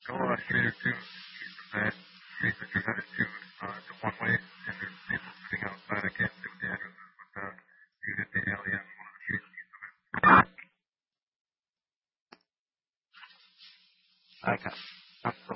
No, Gator 2, that street that you're headed to, it's a one-way, and there's people sitting outside. I can't see what the address is, but you hit the alley on one of the streets. Okay.